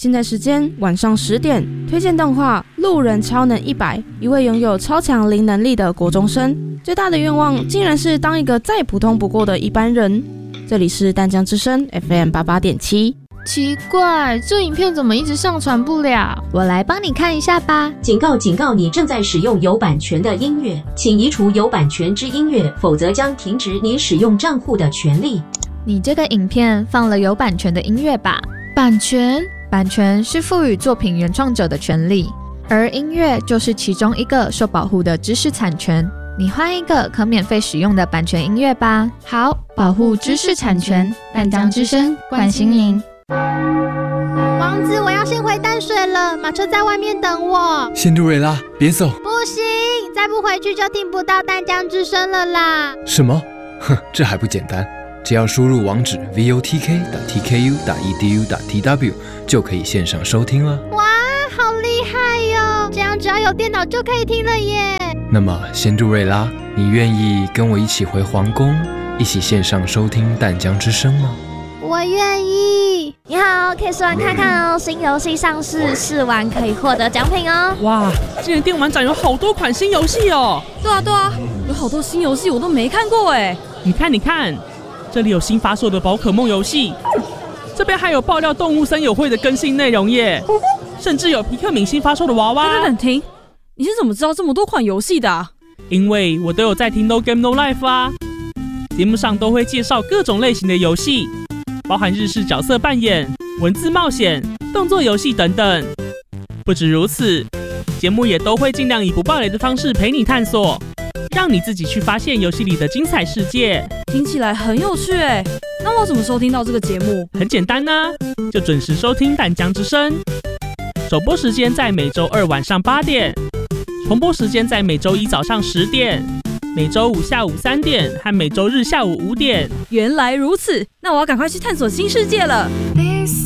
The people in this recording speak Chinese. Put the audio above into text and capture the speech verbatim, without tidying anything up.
现在时间晚上十点，推荐动画《路人超能一百》，一位拥有超强灵能力的国中生，最大的愿望竟然是当一个再普通不过的一般人。这里是淡江之声 F M 八十八点七。 奇怪，这影片怎么一直上传不了？ 我来帮你看一下吧。 警告警告，你正在使用有版权的音乐，请移除有版权之音乐，否则将停止你使用账户的权利。 你这个影片放了有版权的音乐吧？ 版权？ 版权是赋予作品原创者的权利，而音乐就是其中一个受保护的知识产权。你换一个可免费使用的版权音乐吧。 好，保护知识产权，淡江之声关心您。 王子，我要先回淡水了，马车在外面等我。 仙杜瑞拉，别走！ 不行，再不回去就听不到淡江之声了啦。 什么？哼，这还不简单，只要输入网址 v o t k 点 t k u 点 e d u 点 t w 就可以线上收听了。 哇，好厉害哟！这样只要有电脑就可以听了耶。 那么，仙杜瑞拉，你愿意跟我一起回皇宫，一起线上收听淡江之声吗？ 我愿意。 你好，可以试玩看看哦，新游戏上市，试玩可以获得奖品哦。 哇，今年电玩展有好多款新游戏哦。 对啊对啊，有好多新游戏我都没看过哎。 你看你看，这里有新发售的宝可梦游戏，这边还有爆料动物森友会的更新内容耶，甚至有皮克敏新发售的娃娃。 等等停，你是怎么知道这么多款游戏的啊？ 因为我都有在听 No Game No Life 啊，节目上都会介绍各种类型的游戏，包含日式角色扮演、文字冒险、动作游戏等等。不止如此，节目也都会尽量以不爆雷的方式陪你探索，让你自己去发现游戏里的精彩世界。 听起来很有趣哎，那我怎么收听到这个节目？ 很简单啊，就准时收听淡江之声。首播时间在每周二晚上八点，重播时间在每周一早上十点，每周五下午三点和每周日下午五点。 原来如此，那我要赶快去探索新世界了。